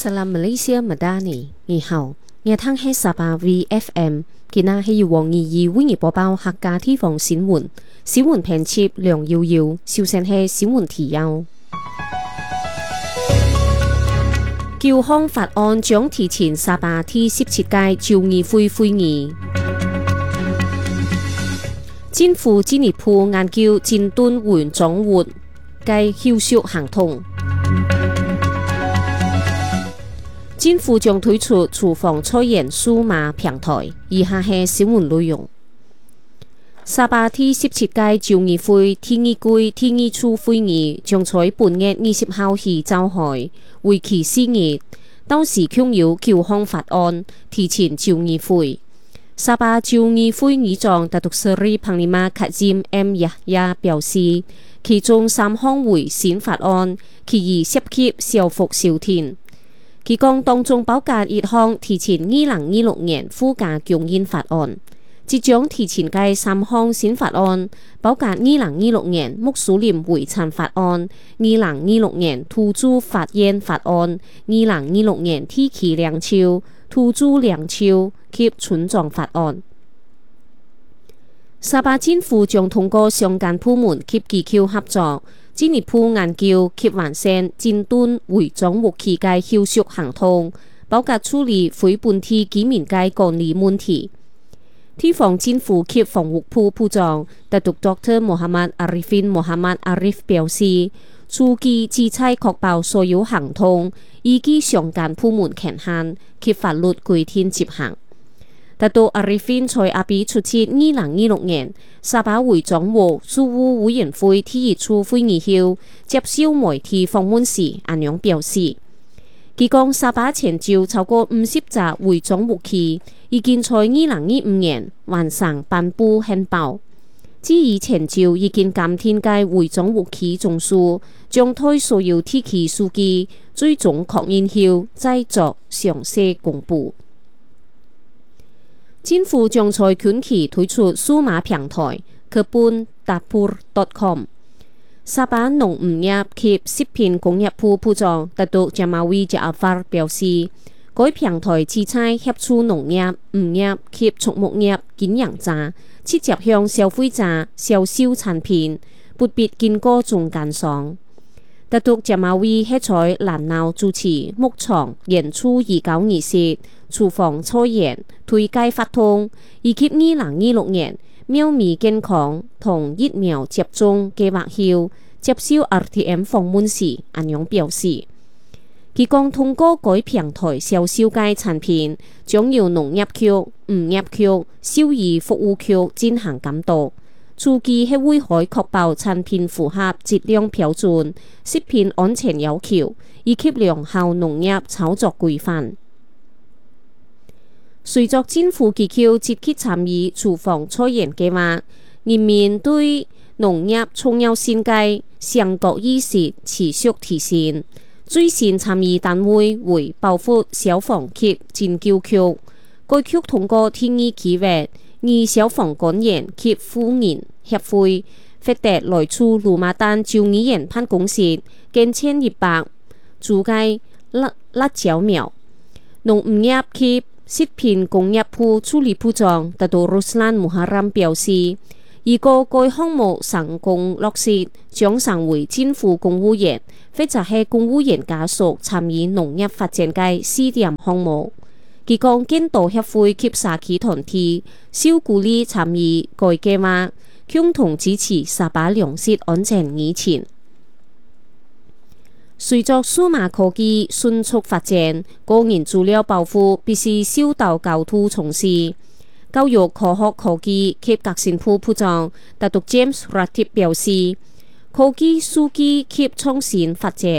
Salam Malaysia Madani， 你好，我聽係38 VFM， 今日係由黃怡為你播報客家地方新聞，新聞編輯梁耀耀，首先係新聞提要。僑康法案將提前38至17屆召議會會議。政府進一步研究尖端援種活計後續行動。政府將推出廚房菜園數碼平台，以下係新聞內容。38至17屆召議會天議會天議處會議將在本月20號起召開，為期4日。當時共有僑康法案提前召議會。38召議會議長大督斯里彭利馬卡占 M 也表示，其中3項為新法案，其餘涉及小幅修訂。佢講當中包括一項提前2026年附加供應法案，即將提前嘅3項新法案，包括2026年穆斯林遺產法案、2026年土著法院法案、2026年天氣糧潮、土著糧潮及村莊法案。38政府將通過相關部門及機構合作，進一步研究及完善尖端違章武器嘅後續行動，包括處理非本地居民嘅管理問題。地方政府及房屋部部長大督 Dr. Muhammad Arifin Muhammad Arif 表示，初期只係確保所有行動依據相關部門權限及法律規定執行。大督 Arifin 在阿比出席2026年38違章和事務委員會第1次會議後，接受媒體訪問時咁樣表示，佢講38前朝超過50隻違章武器，已經在2025年完成頒布憲報。至於前朝已經監聽嘅違章武器總數，將對所有提起數據最終確認後再作詳細公布。政府將在近期推出數碼平台 kebun.dapur.com。38農漁業及食品工業部部長大督 Jamawi Jaafar 表示，該平台旨在協助農業、漁業及畜牧業經營者直接向消費者銷售產品，不必經過中間商。大督 Jamawi 喺在蘭澳主持牧場演出移交儀式、廚房菜園推介發通，以及2026年喵咪健康同疫苗接種計劃後接受 RTM 訪問時咁樣表示，佢講通過該平台銷售嘅產品，將由農業局、漁業局、獸醫服務局進行監督。初期係會可確保產品符合質量標準、食品安全要求以及良好農業操作規範。隨着政府機構積極參與廚房菜園計劃，人民對農業重要性嘅相當意識持續提升。最新參與單位為包括消防及研究局，該局通過天議計劃，以消防官員及婦人協會獲得來自魯馬丹召議員辦公室近1100株嘅辣椒苗。農漁業及食品工業部處理部長大督 Ruslan Muharram 表示，如果該項目成功落實，將成為政府公務員或者係公務員家屬參與農業發展嘅試點項目。佢講建道協會及社區團體小鼓勵參與該計劃，共同支持38糧食安全議程。隨着數碼科技迅速發展，個人資料保護必須受到高度重視。教育科學科技及革新部部長大督 James Ratib 表示，科技數據及創新發展